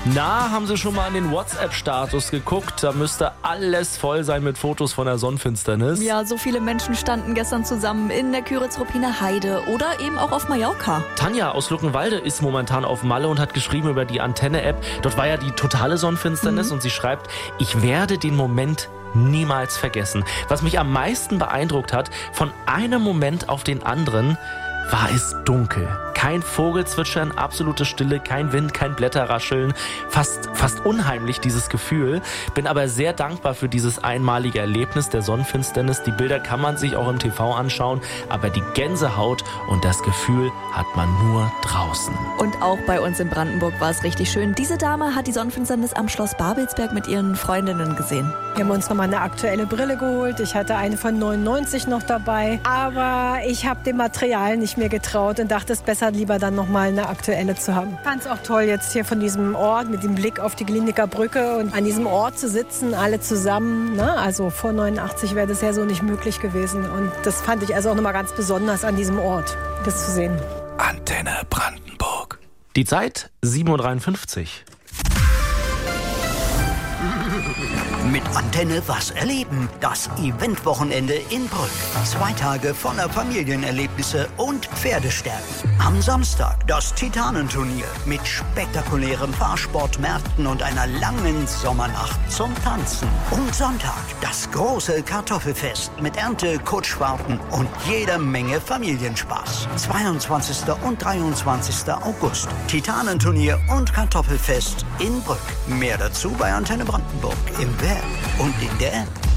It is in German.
Na, haben Sie schon mal an den WhatsApp-Status geguckt? Da müsste alles voll sein mit Fotos von der Sonnenfinsternis. Ja, so viele Menschen standen gestern zusammen in der Küritz-Ruppiner Heide oder eben auch auf Mallorca. Tanja aus Luckenwalde ist momentan auf Malle und hat geschrieben über die Antenne-App. Dort war ja die totale Sonnenfinsternis und sie schreibt, ich werde den Moment niemals vergessen. Was mich am meisten beeindruckt hat, von einem Moment auf den anderen war es dunkel. Kein Vogelzwitschern, absolute Stille, kein Wind, kein Blätterrascheln. Fast unheimlich, dieses Gefühl. Bin aber sehr dankbar für dieses einmalige Erlebnis der Sonnenfinsternis. Die Bilder kann man sich auch im TV anschauen, aber die Gänsehaut und das Gefühl hat man nur draußen. Und auch bei uns in Brandenburg war es richtig schön. Diese Dame hat die Sonnenfinsternis am Schloss Babelsberg mit ihren Freundinnen gesehen. Wir haben uns nochmal eine aktuelle Brille geholt. Ich hatte eine von 99 noch dabei. Aber ich habe dem Material nicht mehr getraut und dachte, es ist besser, lieber dann nochmal eine aktuelle zu haben. Ich fand es auch toll, jetzt hier von diesem Ort mit dem Blick auf die Gliniker Brücke und an diesem Ort zu sitzen, alle zusammen. Ne? Also vor 89 wäre das ja so nicht möglich gewesen. Und das fand ich also auch nochmal ganz besonders an diesem Ort, das zu sehen. Antenne Brandenburg. Die Zeit 7:53 Uhr. Mit Antenne was erleben. Das Eventwochenende in Brück. 2 Tage voller Familienerlebnisse und Pferdestärken. Am Samstag das Titanenturnier mit spektakulären Fahrsportmärkten und einer langen Sommernacht zum Tanzen. Und Sonntag das große Kartoffelfest mit Ernte, Kutschfahrten und jeder Menge Familienspaß. 22. und 23. August. Titanenturnier und Kartoffelfest in Brück. Mehr dazu bei Antenne Brandenburg im Web und in der App.